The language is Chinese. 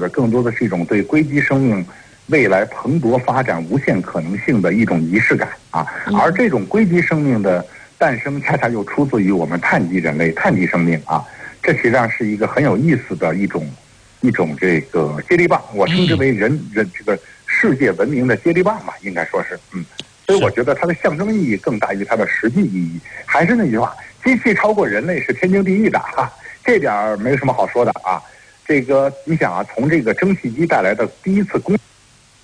的更多的是一种对硅基生命未来蓬勃发展无限可能性的一种仪式感啊。而这种硅基生命的诞生，恰恰又出自于我们碳基人类、碳基生命啊。这实际上是一个很有意思的一种这个接力棒，我称之为这个世界文明的接力棒吧，应该说是所以我觉得它的象征意义更大于它的实际意义。还是那句话，机器超过人类是天经地义的哈，这点没什么好说的啊。这个你想啊，从这个蒸汽机带来的第一次工